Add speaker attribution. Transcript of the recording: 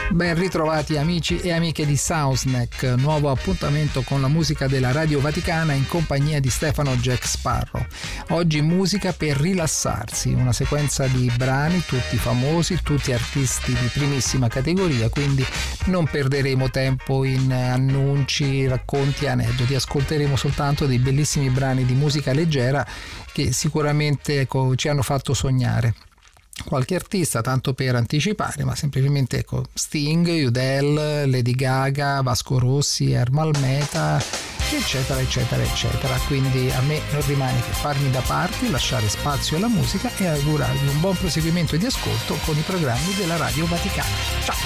Speaker 1: Ben ritrovati amici e amiche di Soundsnack, nuovo appuntamento con la musica della Radio Vaticana in compagnia di Stefano Jack Sparrow. Oggi musica per rilassarsi, una sequenza di brani tutti famosi, tutti artisti di primissima categoria, quindi non perderemo tempo in annunci, racconti e aneddoti, ascolteremo soltanto dei bellissimi brani di musica leggera che sicuramente ci hanno fatto sognare. Qualche artista, tanto per anticipare, ma semplicemente Sting, Udell, Lady Gaga, Vasco Rossi, Ermal Meta, eccetera eccetera eccetera. Quindi a me non rimane che farmi da parte, lasciare spazio alla musica e augurarvi un buon proseguimento di ascolto con i programmi della Radio Vaticana. Ciao!